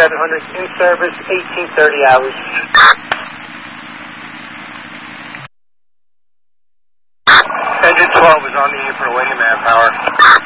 700 in service, 1830 hours. Engine 12 is on the unit for waiting manpower.